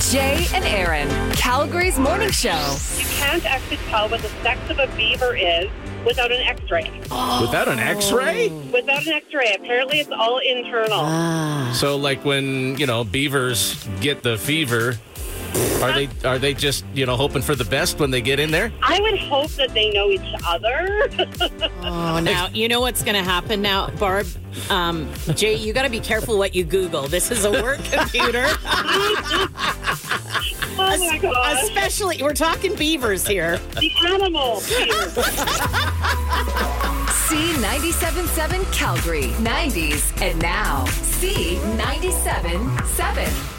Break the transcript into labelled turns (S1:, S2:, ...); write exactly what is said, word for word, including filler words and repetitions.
S1: Jay and Aaron, Calgary's morning show.
S2: You can't actually tell what the sex of a beaver is without an x-ray.
S3: Without an x-ray?
S2: Without an x-ray. Apparently it's all internal.
S3: So like when, you know, beavers get the fever, are they are they just, you know, hoping for the best when they get in there?
S2: I would hope that they know each other.
S4: Oh, now, you know what's going to happen now, Barb? Um, Jay, you got to be careful what you Google. This is a work computer.
S2: Oh, my God.
S4: Especially, we're talking beavers here.
S2: The animal.
S1: C ninety-seven point seven Calgary, nineties, and now C ninety-seven point seven.